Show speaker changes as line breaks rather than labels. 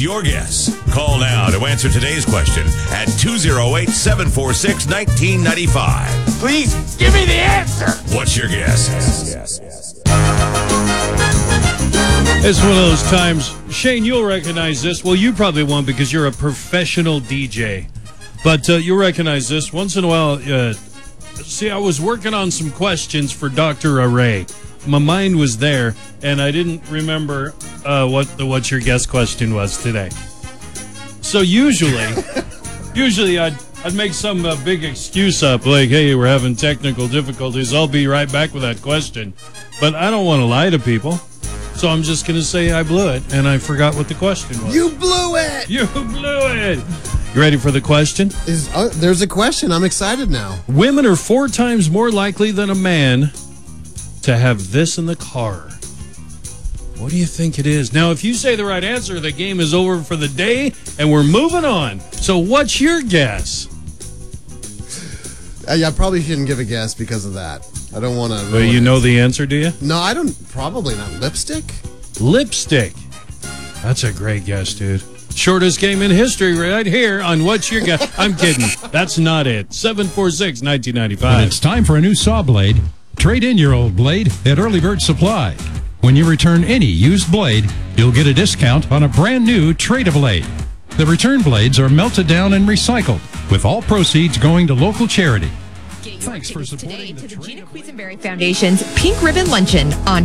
your guess? Call now to answer today's question at 208-746-1995.
Please, give me the answer.
What's your guess?
It's one of those times. Shane, you'll recognize this. Well, you probably won't because you're a professional DJ. But you'll recognize this. Once in a while, see, I was working on some questions for Dr. Array. My mind was there, and I didn't remember what your guess question was today. So usually I'd make some big excuse up, like, hey, we're having technical difficulties. I'll be right back with that question. But I don't want to lie to people. So I'm just going to say I blew it, and I forgot what the question was.
You blew it!
You blew it! You ready for the question?
There's a question. I'm excited now.
Women are 4 times more likely than a man to have this in the car. What do you think it is? Now, if you say the right answer, the game is over for the day, and we're moving on. So what's your guess?
I probably shouldn't give a guess because of that. I don't want to.
Well, you know the answer, do you?
No, I don't. Probably not. Lipstick?
Lipstick. That's a great guess, dude. Shortest game in history right here on What's Your Guess. I'm kidding. That's not it. 746-1995.
When it's time for a new saw blade, trade in your old blade at Early Bird Supply. When you return any used blade, you'll get a discount on a brand new Trade-A Blade. The return blades are melted down and recycled, with all proceeds going to local charity.
Thanks for supporting today to the Gina Quisenberry Foundation's Pink Ribbon Luncheon on